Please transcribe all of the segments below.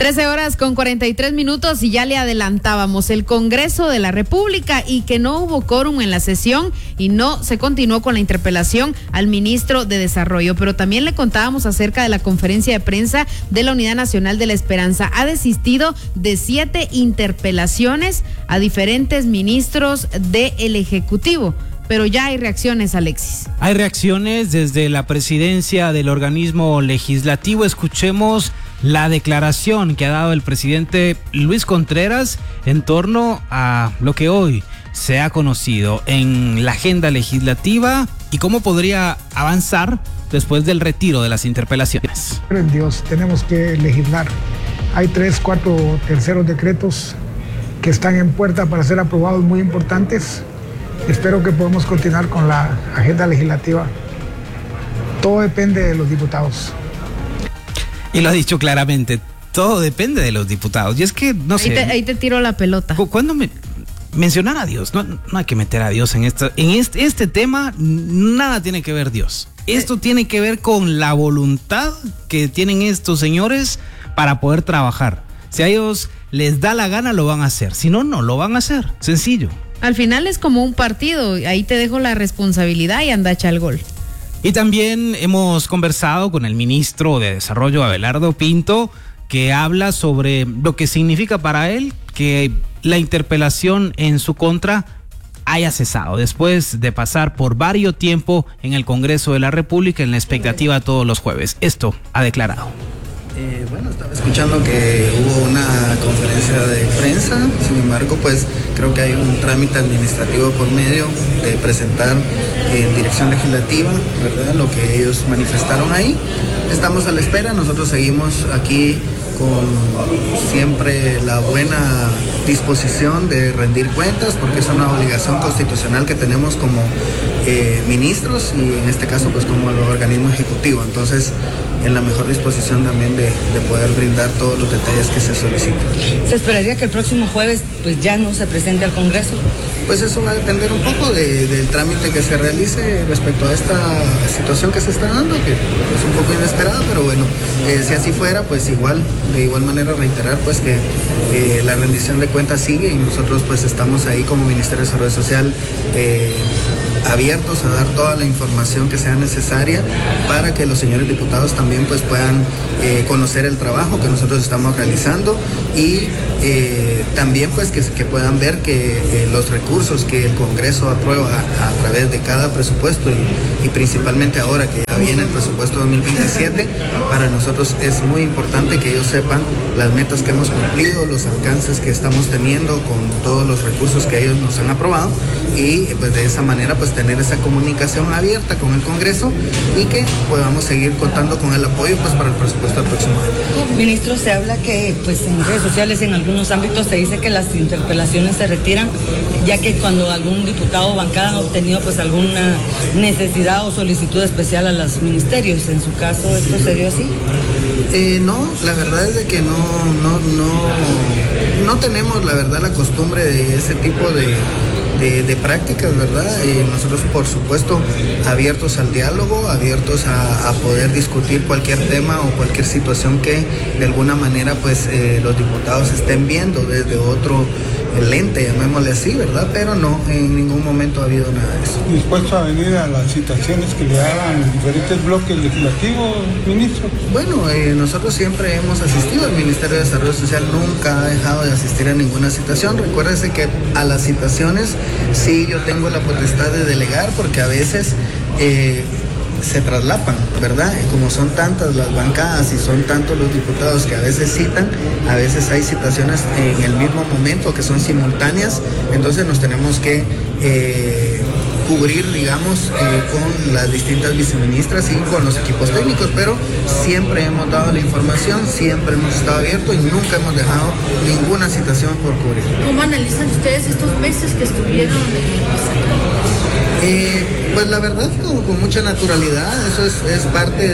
13:43 y ya le adelantábamos el Congreso de la República y que no hubo quórum en la sesión y no se continuó con la interpelación al ministro de Desarrollo, pero también le contábamos acerca de la conferencia de prensa de la Unidad Nacional de la Esperanza. Ha desistido de 7 interpelaciones a diferentes ministros del Ejecutivo. Pero ya hay reacciones, Alexis. Hay reacciones desde la presidencia del organismo legislativo. Escuchemos la declaración que ha dado el presidente Luis Contreras en torno a lo que hoy se ha conocido en la agenda legislativa y cómo podría avanzar después del retiro de las interpelaciones. Dios, tenemos que legislar. Hay 3, 4 terceros decretos que están en puerta para ser aprobados, muy importantes. Espero que podamos continuar con la agenda legislativa. Todo depende de los diputados. Y lo ha dicho claramente, todo depende de los diputados. Y es que, no sé... Ahí te tiro la pelota. ¿Cuándo mencionar a Dios? No hay que meter a Dios en esto. En este tema, nada tiene que ver Dios. Esto tiene que ver con la voluntad que tienen estos señores para poder trabajar. Si a ellos les da la gana, lo van a hacer. Si no, no lo van a hacer. Sencillo. Al final es como un partido, ahí te dejo la responsabilidad y anda a echar el gol. Y también hemos conversado con el ministro de Desarrollo, Abelardo Pinto, que habla sobre lo que significa para él que la interpelación en su contra haya cesado, después de pasar por varios tiempo en el Congreso de la República en la expectativa todos los jueves. Esto ha declarado. Bueno, estaba escuchando que hubo una conferencia de prensa, sin embargo, pues creo que hay un trámite administrativo por medio de presentar en dirección legislativa, ¿verdad?, lo que ellos manifestaron ahí. Estamos a la espera, nosotros seguimos aquí con siempre la buena disposición de rendir cuentas, porque es una obligación constitucional que tenemos como ministros y en este caso pues como el organismo ejecutivo. Entonces, en la mejor disposición también de poder brindar todos los detalles que se solicitan. ¿Se esperaría que el próximo jueves pues ya no se presente al Congreso? Pues eso va a depender un poco del trámite que se realice respecto a esta situación que se está dando, que es un poco inesperada, pero bueno, si así fuera, pues de igual manera reiterar pues que la rendición de cuentas sigue y nosotros pues estamos ahí como Ministerio de Desarrollo Social abiertos a dar toda la información que sea necesaria para que los señores diputados también pues puedan conocer el trabajo que nosotros estamos realizando y también pues que puedan ver que los recursos que el Congreso aprueba a través de cada presupuesto y principalmente ahora que ya viene el presupuesto 2027, para nosotros es muy importante que ellos sepan las metas que hemos cumplido, los alcances que estamos teniendo con todos los recursos que ellos nos han aprobado y pues de esa manera pues tener esa comunicación abierta con el Congreso y que podamos seguir contando con el apoyo pues para el presupuesto del próximo año. Ministro, se habla que pues en redes sociales en algunos ámbitos se dice que las interpelaciones se retiran ya que cuando algún diputado o bancada ha obtenido pues alguna necesidad o solicitud especial a los ministerios. En su caso, ¿esto se dio así? No, la verdad es de que no tenemos la verdad la costumbre de ese tipo de prácticas, ¿verdad? Nosotros, por supuesto, abiertos al diálogo, abiertos a poder discutir cualquier tema o cualquier situación que de alguna manera pues los diputados estén viendo desde otro lente, llamémosle así, ¿verdad? Pero no, en ningún momento ha habido nada de eso. ¿Dispuesto a venir a las citaciones que le hagan los diferentes bloques legislativos, ministro? Bueno, nosotros siempre hemos asistido, el Ministerio de Desarrollo Social nunca ha dejado de asistir a ninguna citación. Recuérdese que a las citaciones sí yo tengo la potestad de delegar porque a veces se traslapan, ¿verdad? Como son tantas las bancadas y son tantos los diputados que a veces citan, a veces hay citaciones en el mismo momento que son simultáneas, entonces nos tenemos que cubrir, digamos, con las distintas viceministras y con los equipos técnicos, pero siempre hemos dado la información, siempre hemos estado abiertos y nunca hemos dejado ninguna citación por cubrir. ¿Cómo analizan ustedes estos meses que estuvieron pues la verdad con mucha naturalidad, eso es parte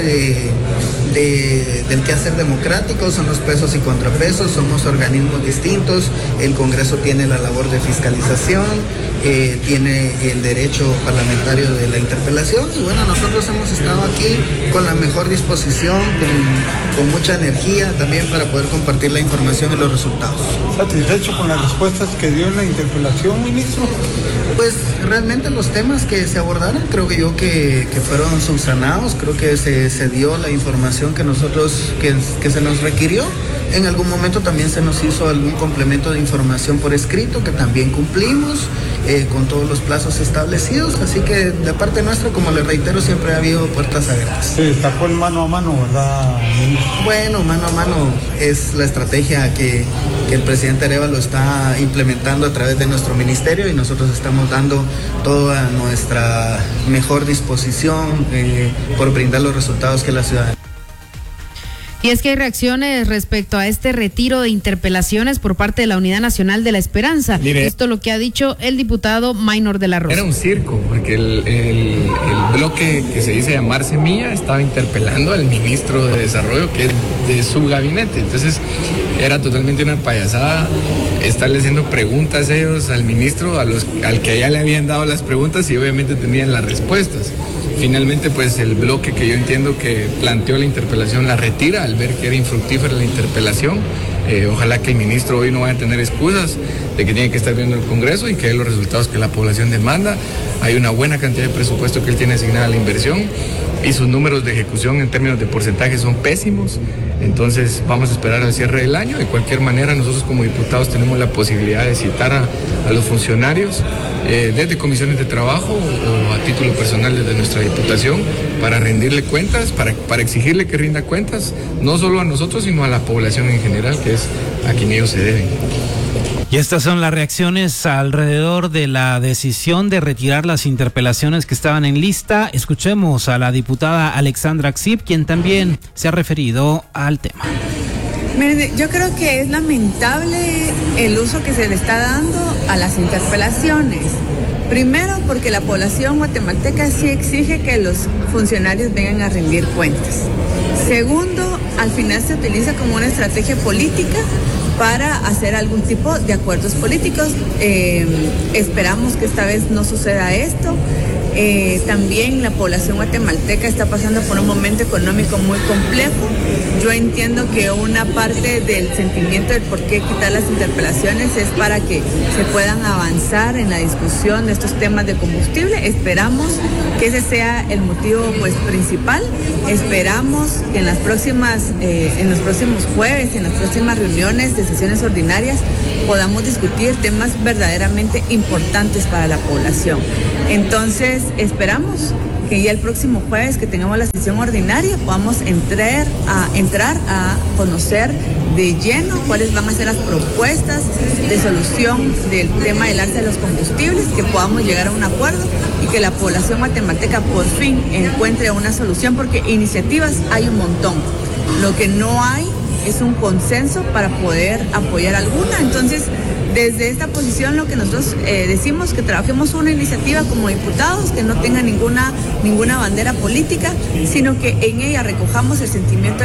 del quehacer democrático, son los pesos y contrapesos, somos organismos distintos, el Congreso tiene la labor de fiscalización tiene el derecho parlamentario de la interpelación. Y bueno, nosotros hemos estado aquí con la mejor disposición, con mucha energía también para poder compartir la información y los resultados. ¿Satisfecho con las respuestas que dio en la interpelación, ministro? Pues realmente los temas que se abordaron creo que fueron subsanados, creo que se dio la información que que se nos requirió. En algún momento también se nos hizo algún complemento de información por escrito que también cumplimos con todos los plazos establecidos, así que de parte nuestra, como les reitero, siempre ha habido puertas abiertas. Se destacó el mano a mano, ¿verdad, ministro? Bueno, mano a mano es la estrategia que el presidente Arévalo está implementando a través de nuestro ministerio y nosotros estamos dando toda nuestra mejor disposición por brindar los resultados que la ciudadanía. Y es que hay reacciones respecto a este retiro de interpelaciones por parte de la Unidad Nacional de la Esperanza. Mire, esto lo que ha dicho el diputado Maynor de la Rosa. Era un circo, porque el bloque que se dice llamar Semilla estaba interpelando al ministro de Desarrollo, que es de su gabinete. Entonces era totalmente una payasada estarle haciendo preguntas ellos al ministro, al que ya le habían dado las preguntas y obviamente tenían las respuestas. Finalmente, pues el bloque que yo entiendo que planteó la interpelación la retira al ver que era infructífera la interpelación. Ojalá que el ministro hoy no vaya a tener excusas de que tiene que estar viendo el Congreso y que dé los resultados que la población demanda. Hay una buena cantidad de presupuesto que él tiene asignada a la inversión y sus números de ejecución en términos de porcentaje son pésimos. Entonces vamos a esperar al cierre del año. De cualquier manera, nosotros como diputados tenemos la posibilidad de citar a los funcionarios desde comisiones de trabajo o a título personal desde nuestra diputación para rendirle cuentas, para exigirle que rinda cuentas, no solo a nosotros, sino a la población en general, que es a quien ellos se deben. Y estas son las reacciones alrededor de la decisión de retirar las interpelaciones que estaban en lista. Escuchemos a la diputada Alexandra Xip, quien también se ha referido al tema. Miren, yo creo que es lamentable el uso que se le está dando a las interpelaciones. Primero, porque la población guatemalteca sí exige que los funcionarios vengan a rendir cuentas. Segundo, al final se utiliza como una estrategia política para hacer algún tipo de acuerdos políticos. Esperamos que esta vez no suceda esto. También la población guatemalteca está pasando por un momento económico muy complejo. Yo entiendo que una parte del sentimiento del por qué quitar las interpelaciones es para que se puedan avanzar en la discusión de estos temas de combustible. Esperamos que ese sea el motivo principal. Esperamos que en los próximos jueves, en las próximas reuniones de sesiones ordinarias, podamos discutir temas verdaderamente importantes para la población. Entonces, esperamos que ya el próximo jueves que tengamos la sesión ordinaria podamos entrar a conocer de lleno cuáles van a ser las propuestas de solución del tema del alza de los combustibles, que podamos llegar a un acuerdo y que la población guatemalteca por fin encuentre una solución, porque iniciativas hay un montón. Lo que no hay es un consenso para poder apoyar alguna. Entonces, desde esta posición lo que nosotros decimos, que trabajemos una iniciativa como diputados que no tenga ninguna bandera política, sino que en ella recojamos el sentimiento